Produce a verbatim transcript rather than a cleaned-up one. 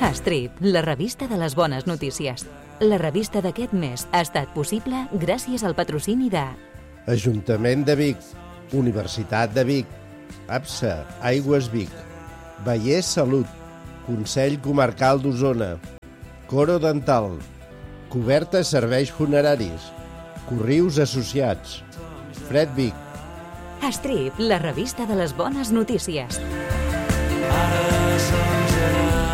Strip, la revista de les bones notícies. La revista d'aquest mes ha estat possible gràcies al patrocini de Ajuntament de Vic, Universitat de Vic, APSA, Aigües Vic, Vallès Salut, Consell Comarcal d'Osona, Coro Dental, Coberta Serveis Funeraris, Corrius Associats, Fred Vic. Strip, la revista de les bones notícies. Ara som gerants.